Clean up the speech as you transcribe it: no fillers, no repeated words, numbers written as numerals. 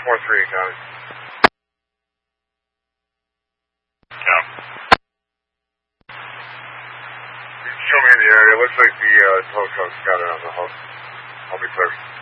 4-3, got it. Yeah. Show me in the area. It looks like the tow truck's got it on the hook. I'll be clear.